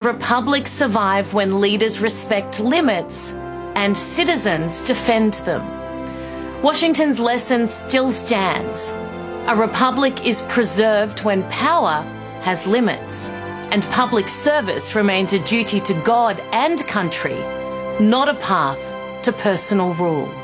republics survive when leaders respect limits and citizens defend them. Washington's lesson still stands. A republic is preserved when power has limits, and public service remains a duty to God and country, not a path to personal rule.